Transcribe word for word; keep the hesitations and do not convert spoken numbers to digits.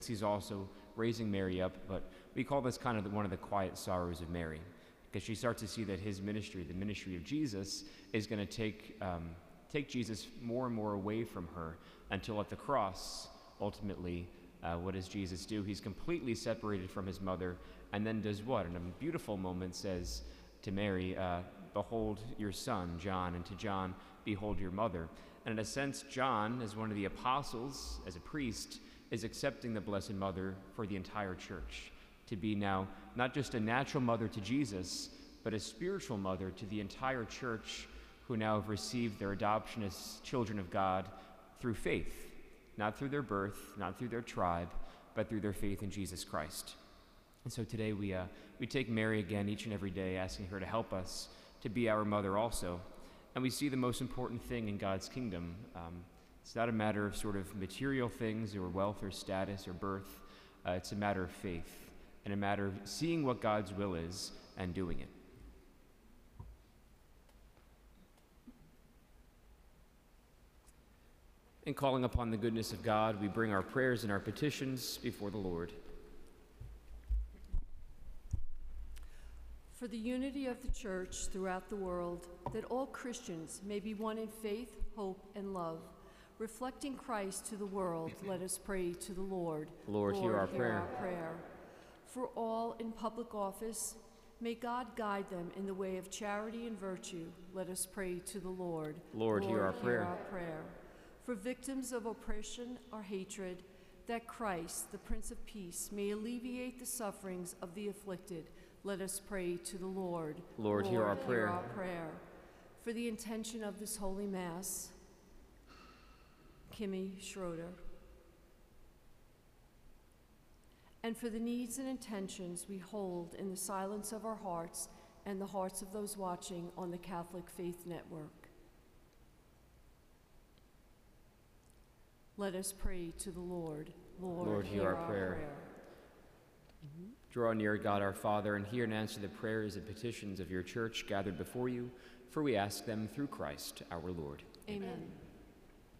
He's also raising Mary up, but we call this kind of the, one of the quiet sorrows of Mary, because she starts to see that his ministry, the ministry of Jesus, is going to take um, take Jesus more and more away from her until at the cross, ultimately, uh, what does Jesus do? He's completely separated from his mother, and then does what? In a beautiful moment says to Mary, uh, behold your son, John, and to John, behold your mother. And in a sense, John, as one of the apostles, as a priest, is accepting the Blessed Mother for the entire church, to be now not just a natural mother to Jesus, but a spiritual mother to the entire church, who now have received their adoption as children of God through faith, not through their birth, not through their tribe, but through their faith in Jesus Christ. And so today we, uh, we take Mary again each and every day, asking her to help us to be our mother also. And we see the most important thing in God's kingdom. Um, It's not a matter of sort of material things or wealth or status or birth. Uh, it's a matter of faith and a matter of seeing what God's will is and doing it. In calling upon the goodness of God, we bring our prayers and our petitions before the Lord. For the unity of the Church throughout the world, that all Christians may be one in faith, hope, and love, reflecting Christ to the world, let us pray to the Lord. Lord, hear our prayer. our prayer. For all in public office, may God guide them in the way of charity and virtue, let us pray to the Lord. Lord, hear our prayer. our prayer. For victims of oppression or hatred, that Christ, the Prince of Peace, may alleviate the sufferings of the afflicted, let us pray to the Lord. Lord, hear our prayer. our prayer. For the intention of this Holy Mass, Kimmy Schroeder. And for the needs and intentions we hold in the silence of our hearts and the hearts of those watching on the Catholic Faith Network. Let us pray to the Lord. Lord, Lord hear, hear our, our prayer. prayer. Mm-hmm. Draw near, God our Father, and hear and answer the prayers and petitions of your church gathered before you, for we ask them through Christ our Lord. Amen. Amen.